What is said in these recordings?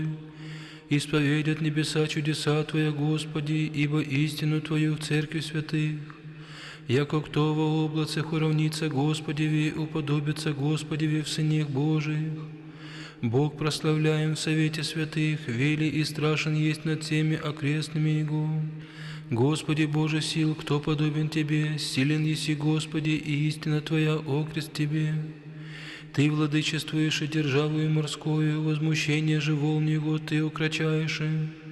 Исповедят небеса чудеса Твоя, Господи, ибо истину Твою в церкви святых. Яко кто во облацах уравнится Господеви, уподобится Господеви в сынах Божиих. Бог прославляем в совете святых, вели и страшен есть над всеми окрестными Его. Господи Боже сил, кто подобен Тебе, силен еси, Господи, и истина Твоя окрест Тебе. Ты владычествуешь и державою морскою, возмущение же волн Его Ты укрочаешь.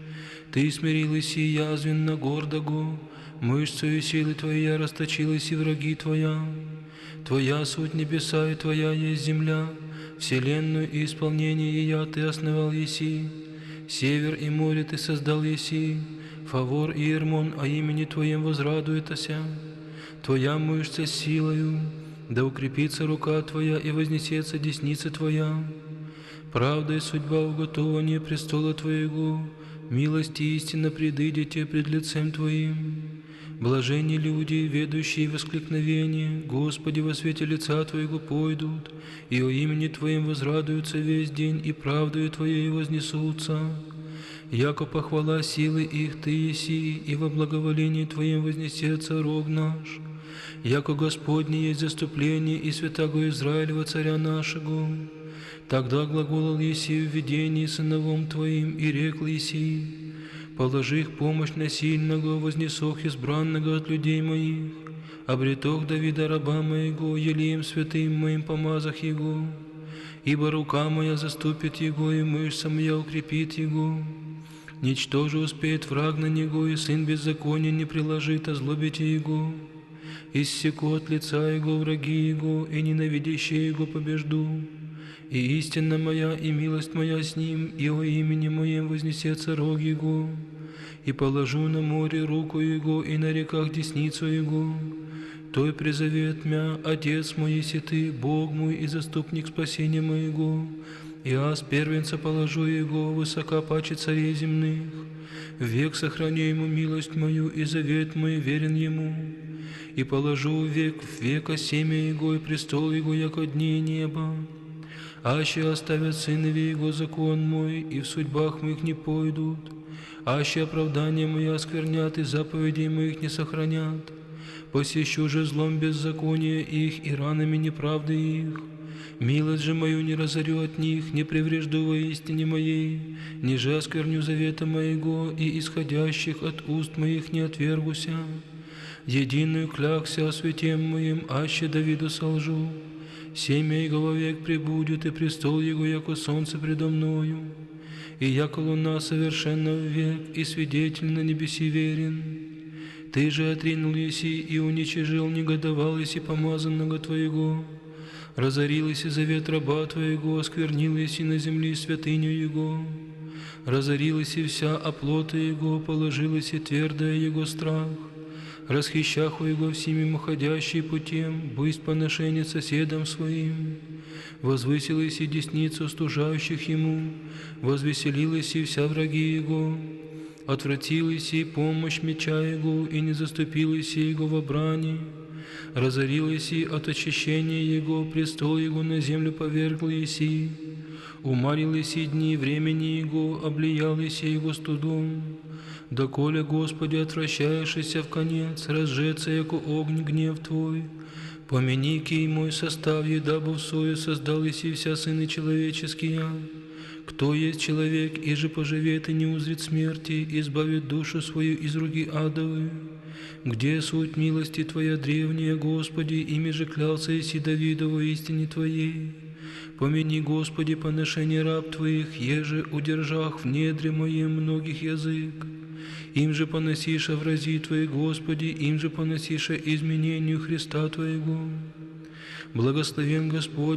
Ты смирил еси язвенно гордого, мышцею силы Твоей расточилась и враги Твоя. Твоя суть небеса и Твоя есть земля, вселенную и исполнение ее Ты основал еси. Север и море Ты создал еси, Фавор и Ермон о имени Твоем возрадуетася. Твоя мышца силою, да укрепится рука Твоя и вознесется десница Твоя. Правда и судьба уготования престола Твоего, милость и истина предыдете пред лицем Твоим. Блаженни люди, ведущие воскликновение, Господи, во свете лица Твоего пойдут, и о имени Твоем возрадуются весь день, и правдою Твоей вознесутся. Яко похвала силы их Ты еси, и во благоволении Твоем вознесется рог наш. Яко Господне есть заступление и святаго Израилева царя нашего. Тогда глаголал еси в видении сыновом Твоим, и рекл еси: положи их помощь на сильного, вознесох избранного от людей моих, обретох Давида раба моего, елеем святым моим помазах его, ибо рука моя заступит его, и мышца моя укрепит его. Ничто же успеет враг на него, и сын беззакония не приложит озлобите его. Иссеку от лица его враги его, и ненавидящие его побежду. И истина моя, и милость моя с ним, и о имени моем вознесется рог его. И положу на море руку его, и на реках десницу его. Той призовет мя, Отец мой еси Ты, Бог мой и заступник спасения моего. И аз первенца положу его, высока паче царей земных. Век сохраню ему милость мою, и завет мой верен ему. И положу век в века семя его, и престол его, яко дни неба. Аще оставят сынове его закон мой, и в судьбах моих не пойдут. Аще оправдания мои осквернят, и заповедей моих не сохранят. Посещу же злом беззакония их, и ранами неправды их. Милость же мою не разорю от них, не преврежду во истине моей, ниже оскверню завета моего, и исходящих от уст моих не отвергуся. Единую клякся о святем моем, аще Давиду солжу. Семя его вовек пребудет, и престол его, яко солнце предо мною. И яко луна совершенно век, и свидетель на небеси верен. Ты же отринул еси, и уничижил, негодовал еси помазанного Твоего. Разорил еси завет раба Твоего, осквернил еси на земле святыню Его. Разорил еси вся оплота Его, положил еси твердое Его страх. Расхищаху Его всеми муходящие путем, бысть поношение соседам своим. Возвысил еси десницу стужающих Ему, возвеселил еси вся враги Его. Отвратил еси помощь меча Его, и не заступил еси Его во брани. Разорил еси от очищения Его, престол Его на землю повергл еси. Умарил еси дни времени Его, облиял еси Его студом. Доколе, Господи, отвращаешься в конец, разжеться, яко огонь гнев Твой. Помяни кий мой составье, дабы в сою создал еси вся сыны человеческие. Кто есть человек, и же поживет и не узрит смерти, избавит душу свою из руки адовы? Где суть милости Твоя древняя, Господи, ими же клялся еси Давиду во истине Твоей? Помяни, Господи, поношение раб Твоих, еже удержах в недре моем многих язык. Им же поносиша врази Твои, Господи, им же поносиша изменению Христа Твоего. Благословен Господь,